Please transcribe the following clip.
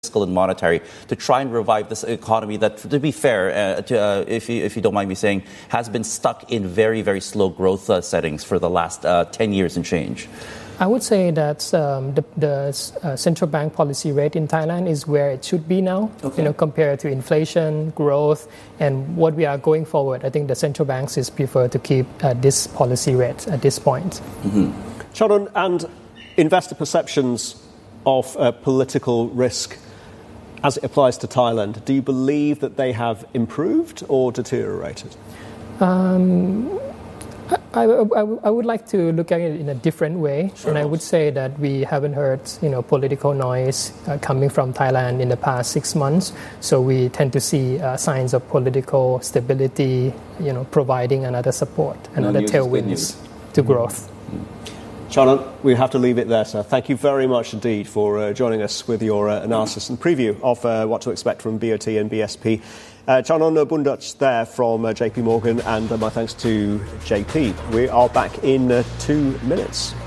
fiscal and monetary to try and revive this economy that, to be fair, if you don't mind me saying, has been stuck in very, very slow growth settings for the last 10 years and change? I would say that the central bank policy rate in Thailand is where it should be now, compared to inflation, growth, and what we are going forward. I think the central banks is prefer to keep this policy rate at this point. Charoen, and investor perceptions of political risk as it applies to Thailand, do you believe that they have improved or deteriorated? I would like to look at it in a different way, and I would say that we haven't heard, political noise coming from Thailand in the past 6 months. So we tend to see signs of political stability, providing another support, another tailwinds to growth. Charoen, we have to leave it there, sir. Thank you very much indeed for joining us with your analysis and preview of what to expect from BOT and BSP. Charoen Bundach there from JP Morgan, and my thanks to JP. We are back in 2 minutes.